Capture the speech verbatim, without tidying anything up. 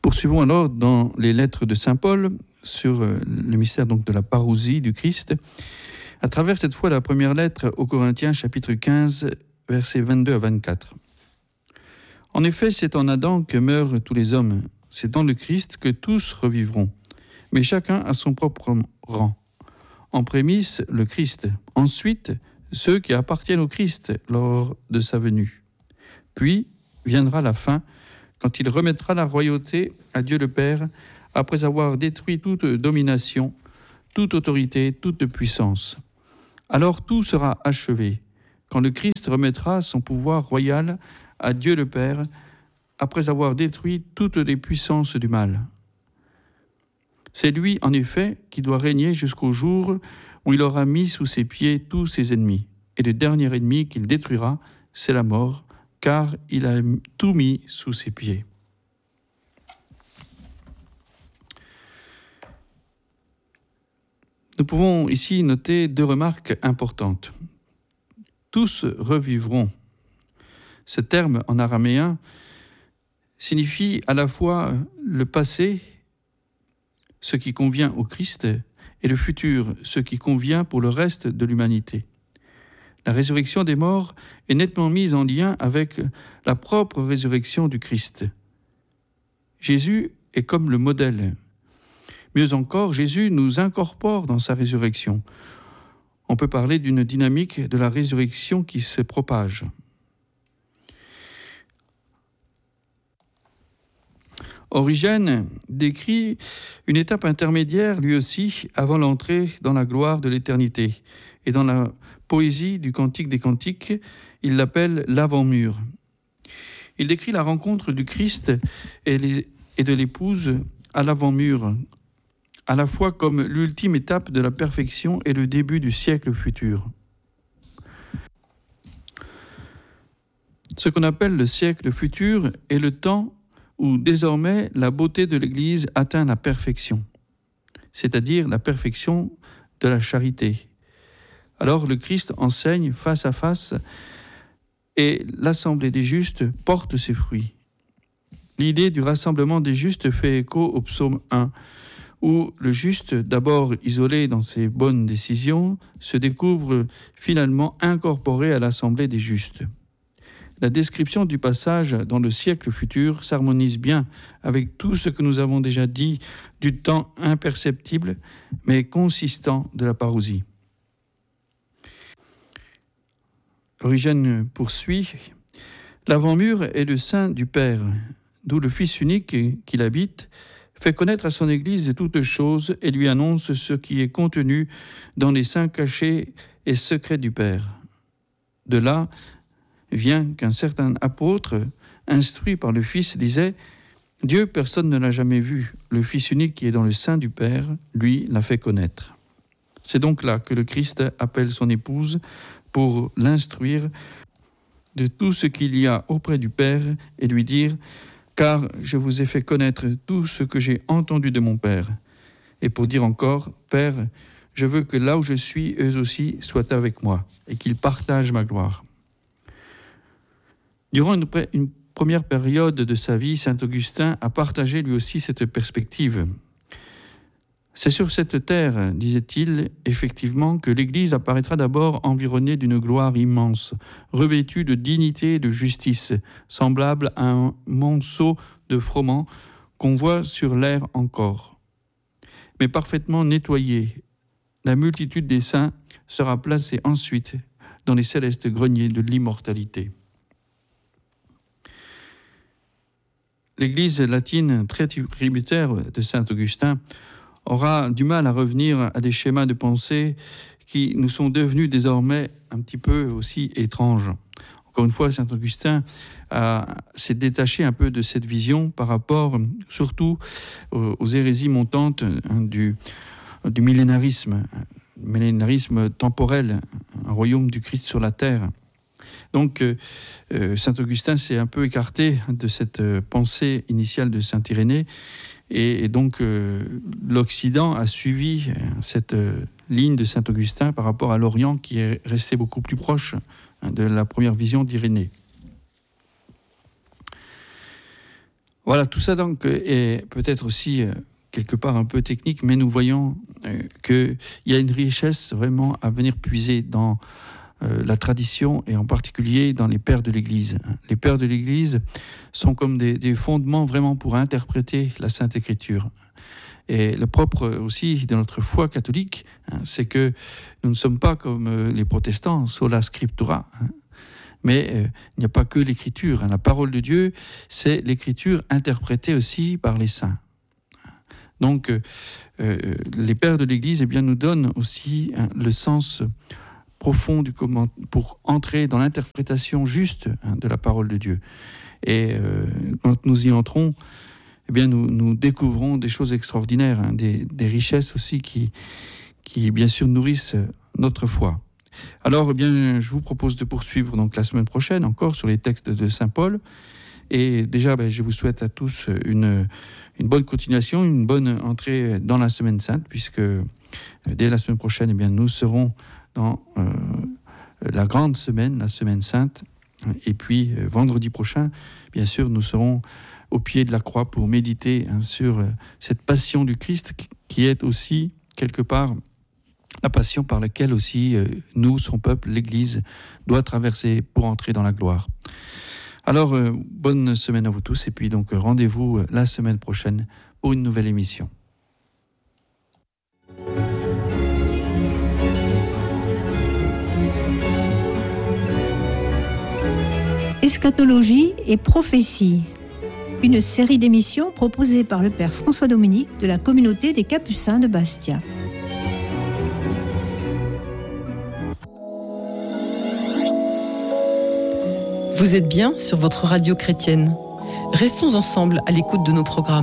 Poursuivons alors dans les lettres de saint Paul sur le mystère donc de la parousie du Christ, à travers cette fois la première lettre aux Corinthiens, chapitre quinze, versets vingt-deux à vingt-quatre. En effet, c'est en Adam que meurent tous les hommes, c'est dans le Christ que tous revivront, mais chacun à son propre rang. En prémisse, le Christ, ensuite, ceux qui appartiennent au Christ lors de sa venue. Puis viendra la fin, quand il remettra la royauté à Dieu le Père, après avoir détruit toute domination, toute autorité, toute puissance. Alors tout sera achevé, quand le Christ remettra son pouvoir royal à Dieu le Père, après avoir détruit toutes les puissances du mal. C'est lui, en effet, qui doit régner jusqu'au jour où il aura mis sous ses pieds tous ses ennemis. Et le dernier ennemi qu'il détruira, c'est la mort, car il a tout mis sous ses pieds. Nous pouvons ici noter deux remarques importantes. Tous revivront. Ce terme en araméen signifie à la fois le passé, ce qui convient au Christ, et le futur, ce qui convient pour le reste de l'humanité. La résurrection des morts est nettement mise en lien avec la propre résurrection du Christ. Jésus est comme le modèle. Mieux encore, Jésus nous incorpore dans sa résurrection. On peut parler d'une dynamique de la résurrection qui se propage. Origène décrit une étape intermédiaire, lui aussi, avant l'entrée dans la gloire de l'éternité. Et dans la poésie du Cantique des Cantiques, il l'appelle l'avant-mur. Il décrit la rencontre du Christ et de l'épouse à l'avant-mur, à la fois comme l'ultime étape de la perfection et le début du siècle futur. Ce qu'on appelle le siècle futur est le temps où désormais la beauté de l'Église atteint la perfection, c'est-à-dire la perfection de la charité. Alors le Christ enseigne face à face et l'assemblée des justes porte ses fruits. L'idée du rassemblement des justes fait écho au psaume un, où le juste, d'abord isolé dans ses bonnes décisions, se découvre finalement incorporé à l'assemblée des justes. La description du passage dans le siècle futur s'harmonise bien avec tout ce que nous avons déjà dit du temps imperceptible mais consistant de la parousie. Origène poursuit, l'avant-mur est le sein du Père, d'où le Fils unique qui l'habite fait connaître à son Église toutes choses et lui annonce ce qui est contenu dans les saints cachés et secrets du Père. De là vient qu'un certain apôtre, instruit par le Fils, disait « Dieu, personne ne l'a jamais vu. Le Fils unique qui est dans le sein du Père, lui, l'a fait connaître. » C'est donc là que le Christ appelle son épouse pour l'instruire de tout ce qu'il y a auprès du Père et lui dire « Car je vous ai fait connaître tout ce que j'ai entendu de mon Père. » Et pour dire encore « Père, je veux que là où je suis, eux aussi soient avec moi et qu'ils partagent ma gloire. » Durant une, pré- une première période de sa vie, saint Augustin a partagé lui aussi cette perspective. C'est sur cette terre, disait-il, effectivement, que l'Église apparaîtra d'abord environnée d'une gloire immense, revêtue de dignité et de justice, semblable à un monceau de froment qu'on voit sur l'air encore. Mais parfaitement nettoyée, la multitude des saints sera placée ensuite dans les célestes greniers de l'immortalité. L'Église latine, très tributaire de saint Augustin, aura du mal à revenir à des schémas de pensée qui nous sont devenus désormais un petit peu aussi étranges. Encore une fois, saint Augustin a, s'est détaché un peu de cette vision par rapport surtout aux, aux hérésies montantes hein, du, du millénarisme, millénarisme temporel, un royaume du Christ sur la terre. Donc, euh, saint Augustin s'est un peu écarté de cette euh, pensée initiale de saint Irénée, et, et donc euh, l'Occident a suivi cette euh, ligne de saint Augustin par rapport à l'Orient qui est resté beaucoup plus proche hein, de la première vision d'Irénée. Voilà, tout ça donc est peut-être aussi euh, quelque part un peu technique, mais nous voyons euh, qu'il y a une richesse vraiment à venir puiser dans euh, la tradition et en particulier dans les pères de l'Église. Les pères de l'Église sont comme des, des fondements vraiment pour interpréter la Sainte Écriture. Et le propre aussi de notre foi catholique, hein, c'est que nous ne sommes pas comme euh, les protestants, sola scriptura, hein. Mais euh, il n'y a pas que l'écriture. Hein. La parole de Dieu, c'est l'écriture interprétée aussi par les saints. Donc, euh, euh, les pères de l'Église eh bien, nous donnent aussi hein, le sens profond du comment, pour entrer dans l'interprétation juste hein, de la parole de Dieu. Et euh, quand nous y entrons, eh bien, nous, nous découvrons des choses extraordinaires, hein, des, des richesses aussi qui, qui, bien sûr, nourrissent notre foi. Alors, eh bien, je vous propose de poursuivre donc la semaine prochaine encore sur les textes de Saint Paul. Et déjà, ben, je vous souhaite à tous une, une bonne continuation, une bonne entrée dans la Semaine Sainte, puisque dès la semaine prochaine, eh bien, nous serons dans euh, la grande semaine, la Semaine Sainte. Et puis, euh, vendredi prochain, bien sûr, nous serons au pied de la croix pour méditer hein, sur euh, cette passion du Christ qui est aussi, quelque part, la passion par laquelle aussi euh, nous, son peuple, l'Église, doit traverser pour entrer dans la gloire. Alors, euh, bonne semaine à vous tous et puis donc rendez-vous euh, la semaine prochaine pour une nouvelle émission. Eschatologie et prophétie, une série d'émissions proposée par le Père François Dominique de la communauté des Capucins de Bastia. Vous êtes bien sur votre radio chrétienne. Restons ensemble à l'écoute de nos programmes.